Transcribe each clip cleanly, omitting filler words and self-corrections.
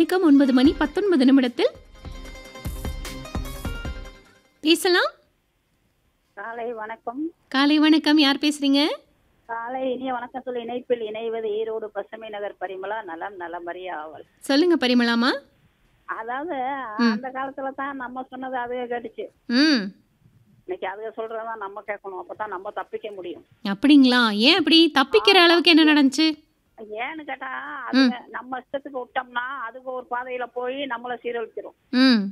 வணக்கம். 9 மணி 19 நிமிடத்தில் பேசலாம். காலை வணக்கம். காலை வணக்கம். யார் பேசுறீங்க? காலை இனிய வணக்கம் சொல்லி இணைப்பில் இணைவது ஈரோடு பசுமை நகர் பரிமளா. நலம் நலமறிய ஆவல். சொல்லுங்க பரிமளாமா. அதாவது அந்த காலத்துல தான் நம்ம சொன்னது அதுவே கேட்டுச்சு. ம் இன்னைக்கு அதுக சொல்றதான் நம்ம கேட்கணும். அப்பதான் நம்ம தப்பிக்க முடியும். அப்படிங்களா? ஏன் அப்படி? தப்பிக்கிற அளவுக்கு என்ன நடந்துச்சு? ஏன்னு கேட்டா அதுங்க நம்ம இஷ்டத்துக்கு விட்டோம்னா அதுக்கு ஒரு பாதையில போய் நம்மள சீரழிச்சிரும். ம்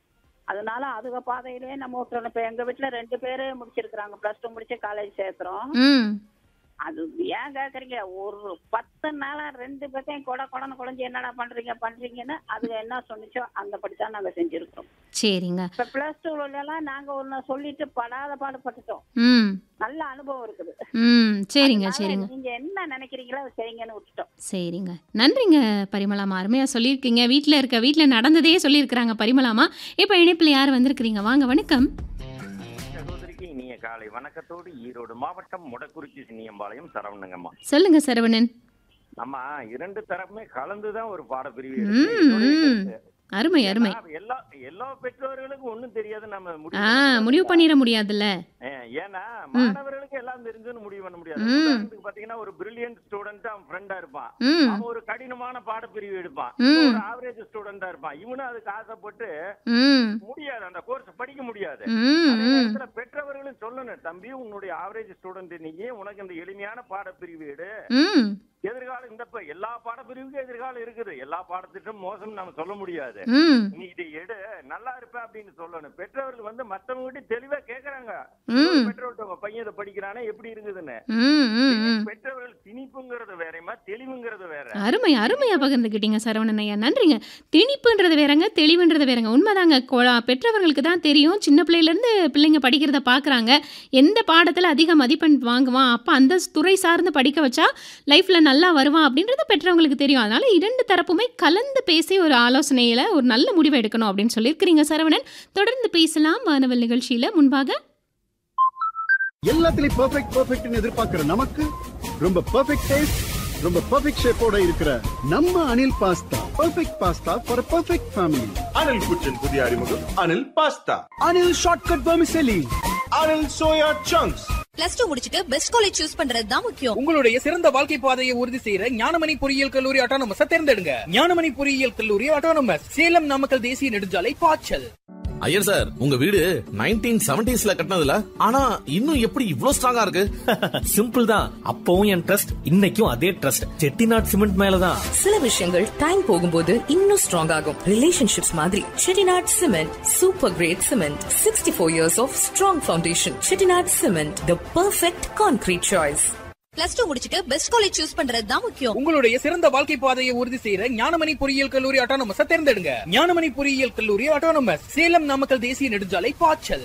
அதனால அதுக பாதையிலே நம்ம விட்டுறோம். இப்ப எங்க வீட்டுல 2 பேரு முடிச்சிருக்கிறாங்க. +2 முடிச்சு காலேஜ் சேர்த்துறோம். ம் அது ஏன் கேக்குறீங்க? ஒரு 10 நாளா 2 பேர்த்தையும் கொடன்னு குழஞ்சி என்னடா பண்றீங்கன்னு அதுங்க என்ன சொன்னிச்சோ அந்த படிதான் நாங்க செஞ்சிருக்கோம். சரிங்க. இப்ப +2 எல்லாம் நாங்க ஒன்னு சொல்லிட்டு படாத பாடுபட்டுட்டோம். ம் நல்ல அனுபவம் இருக்குது. ம் சரிங்க அதனால சரிங்க நீங்க என்ன நினைக்கிறீங்களோ அதை செய்யுங்கன்னு விட்டுட்டோம். சரிங்க. நன்றிங்க பரிமளாமா. அருமையாக சொல்லியிருக்கீங்க. வீட்டில் நடந்ததே சொல்லியிருக்கிறாங்க பரிமளாமா. இப்போ இணைப்பில் யார் வந்திருக்கிறீங்க? வாங்க. வணக்கம். சகோதரிக்கு இனிய காலை வணக்கத்தோடு ஈரோடு மாவட்டம் முடக்குறிச்சி சின்னியம்பாளையம் சரவணங்கம்மா. சொல்லுங்க சரவணன். நம்ம 2 தரப்புமே கலந்துதான் ஒரு பாடப்பிரிவு ம் ம் அருமை அருமை. எல்லா பெற்றோர்களுக்கும் ஒண்ணும் தெரியாது. நம்ம முடிவு பண்ணிட முடியாதுல்ல. ஏன்னா மாணவர்களுக்கு எல்லாம் தெரிஞ்சுன்னு முடிவு பண்ண முடியாது. உதாரணத்துக்கு பாத்தீங்கன்னா ஒரு பிரில்லியன்ட் ஸ்டூடெண்ட் அவன் ஃப்ரெண்டா இருப்பான். அவன் ஒரு கடினமான பாடப்பிரிவு எடுப்பான். ஒரு ஆவரேஜ் ஸ்டூடெண்டா இருப்பான். இவனும் அதுக்கு ஆசைப்பட்டு முடியாது, அந்த கோர்ஸ் படிக்க முடியாது. பெற்றவர்களும் சொல்லணும், தம்பி உன்னுடைய ஆவரேஜ் ஸ்டூடெண்ட் நீங்க, உனக்கு இந்த எளிமையான பாடப்பிரிவு எடு. எதிர்காலம் இந்த எல்லா பாடப்பிரிவுக்கும் எதிர்காலம் இருக்குது. எல்லா பாடத்திட்டும் மோசம் நம்ம சொல்ல முடியாது. நீ இதை எடு, நல்லா இருப்ப அப்படின்னு சொல்லணும். பெற்றவர்கள் மத்தவங்க தெளிவா கேக்குறாங்க. பெற்றோர்கிட்ட பையன் இதை படிக்கிறானே எப்படி இருக்குதுன்னு. பெற்றவர்கள் திணிப்புங்கிறது வேறமா, தெளிவுங்கிறது வேற. அருமையா பகிர்ந்துக்கிட்டீங்க சரவணன் ஐயா. நன்றிங்க. திணிப்புன்றது வேறங்க, தெளிவுன்றது வேறங்க. உண்மைதாங்க. பெற்றவர்களுக்கு தான் தெரியும். சின்ன பிள்ளையில இருந்து பிள்ளைங்க படிக்கிறத பாக்குறாங்க. எந்த பாடத்துல அதிக மதிப்பெண் வாங்குவான், அப்ப அந்த துறை சார்ந்து படிக்க வச்சா லைஃப்ல நல்லா வருவான் அப்படின்றது பெற்றவங்களுக்கு தெரியும். அதனால 2 தரப்புமே கலந்து பேசி ஒரு ஆலோசனையில ஒரு நல்ல முடிவு எடுக்கணும் அப்படின்னு சொல்லியிருக்கிறீங்க சரவணன். தொடர்ந்து பேசலாம் வானவல் நிகழ்ச்சியில. முன்பாக எல்லாத்துலயும் பெர்ஃபெக்ட்னு எதிர்பார்க்கிற நமக்கு ரொம்ப பெர்ஃபெக்ட் டேஸ்ட், ரொம்ப பெர்ஃபெக்ட் ஷேப்போட இருக்கிற நம்ம Anil pasta. Perfect pasta for perfect family. Anil குச்சின் புதிய அறிமுகம் Anil pasta. Anil shortcut vermicelli. Anil soya chunks. +2 முடிச்சிட்டு பெஸ்ட் காலேஜ் சூஸ் பண்றது தான் முக்கியம். உங்களுடைய சிறந்த வாழ்க்கை பாதையை உறுதி செய்யற ஞானமணி பொறியியல் கல்லூரி ஆட்டோனமஸை தேர்ந்தெடுங்க. ஞானமணி பொறியியல் கல்லூரி ஆட்டோனமஸ், சேலம் நாமக்கல் தேசிய நெடுஞ்சாலை பாய்ச்சல். ஐயர் சார், உங்க வீடு 1970s கட்டினதுல, ஆனா இன்னும் எப்படி இவ்ளோ ஸ்ட்ராங்கா இருக்கு? சிம்பிள் தான். அப்பவும் என் ட்ரஸ்ட், இன்னைக்கும் அதே ட்ரஸ்ட். செட்டிநாட் சிமெண்ட் மேலதான். சில விஷயங்கள் டைம் போகும்போது இன்னும் ஸ்ட்ராங் ஆகும். ரிலேஷன்ஷிப்ஸ் மாதிரி Chettinad cement super great cement. 64 years of strong foundation. Chettinad cement, the perfect concrete choice. +2 முடிச்சிட்டு பெஸ்ட் காலேஜ் சூஸ் பண்றது தான் முக்கியம். உங்களுடைய சிறந்த வாழ்க்கை பாதையை உறுதி செய்யற ஞானமணி பொறியியல் கல்லூரி ஆட்டோனமஸை தேர்ந்தெடுங்க. ஞானமணி பொறியியல் கல்லூரி ஆட்டோனமஸ், சேலம் நாமக்கல் தேசிய நெடுஞ்சாலை பாய்ச்சல்.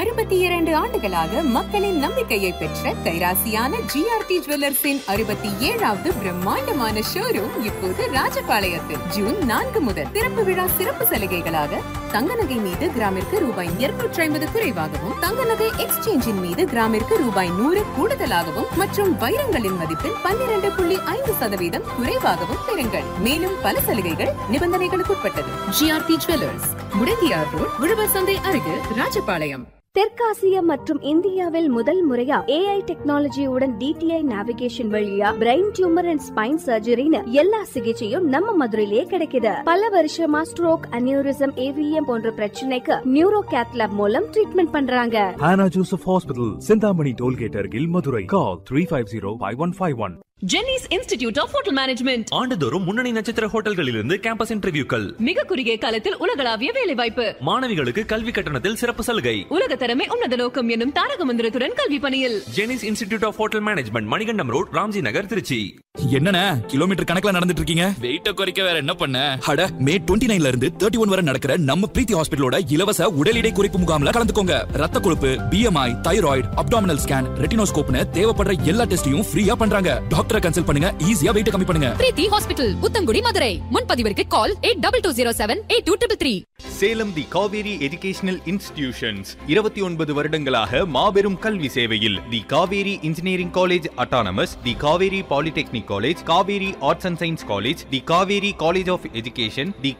62 ஆண்டுகளாக மக்களின் நம்பிக்கையை பெற்ற கைராசியான ஜிஆர்டி ஜுவல்லர்ஸின் 67வது பிரம்மாண்டமான ஷோரூம் இப்போது ராஜபாளையத்தில் ஜூன் 4 முதல் திறப்பு விழா சிறப்பு சலுகைகளாக தங்க நகை மீது கிராமிற்கு ரூபாய் 250 குறைவாகவும், தங்க நகை எக்ஸ்சேஞ்சின் மீது கிராமிற்கு ரூபாய் 100 கூடுதலாகவும் மற்றும் வைரங்களின் மதிப்பில் 12.5% குறைவாகவும் பெறுங்கள். மேலும் பல சலுகைகள் நிபந்தனைகளுக்குட்பட்டது. ஜிஆர்டி ஜுவல்லர்ஸ், முடங்கியார் ரோட், உழவர் சந்தை அருகில், ராஜபாளையம். தெற்காசியா மற்றும் இந்தியாவில் முதல் முறையா AI டெக்னாலஜியுடன் DTI நேவிகேஷன் வழியா பிரெயின் டியூமர் அண்ட் ஸ்பைன் சர்ஜரின்னு எல்லா சிகிச்சையும் நம்ம மதுரையிலேயே கிடைக்குது. பல வருஷமா ஸ்ட்ரோக், அனியூரிசம், AVM போன்ற பிரச்சனைக்கு நியூரோ கேத் லேப் மூலம் ட்ரீட்மெண்ட் பண்றாங்க. Hannah Joseph Hospital, Sindhamani Tollgate Argil, Madurai. Call 350-5151. Jenneys institute of hotel management. ஆண்டுதோறும் முன்னணி நட்சத்திர ஹோட்டல்களிலிருந்து கேம்பஸ் இன்டர்வியூக்கள். மிக குறுகிய காலத்தில் உலகளாவிய வேலை வாய்ப்பு. மாணவிகளுக்கு கல்வி கட்டணத்தில் சிறப்பு சலுகை. உலக தரமே உன்னத நோக்கம் என்னும் தாரக மந்திரத்துடன் கல்வி பணியில். Jenneys institute of hotel management, Manikandam road, Ramji நகர், திருச்சி. என்னண்ணே கிலோமீட்டர் கணக்குல நடந்துட்டு இருக்கீங்க? வெயிட்ட குறைக்க வேற என்ன பண்ண? அட, மே 29 இருந்து 31 வரை நடக்கிற நம்ம பிரீத்தி ஹாஸ்பிடலோட இலவச உடல் எடை குறைப்பு முகாம்ல கலந்துக்கோங்க. ரத்த கொழுப்பு, BMI, தைராய்டு, அப்டாமினல் ஸ்கேன், ரெட்டினோஸ்கோப்னு தேவைப்படுற எல்லா டெஸ்டையும் ஃப்ரீயா பண்றாங்க. டாக்டரை கன்சல்ட் பண்ணுங்க, ஈஸியா வெயிட் கம்மி பண்ணுங்க. பிரீத்தி ஹாஸ்பிடல், புத்தங்குடி, மதுரை. முன்பதிவிற்கு கால் 8220782233. சேலம் தி காவேரி எஜுகேஷனல் இன்ஸ்டிடியூஷன்ஸ் 29 வருடங்களாக மாபெரும் கல்வி சேவையில். தி Kaveri engineering college autonomous, the Kaveri polytechnic college, Kaveri arts and science college, the Kaveri college of education, the